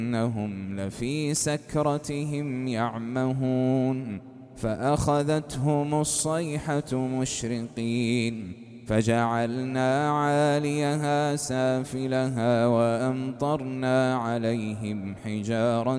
إنهم لفي سكرتهم يعمهون فأخذتهم الصيحة مشرقين فجعلنا عاليها سافلها وأمطرنا عليهم حجارة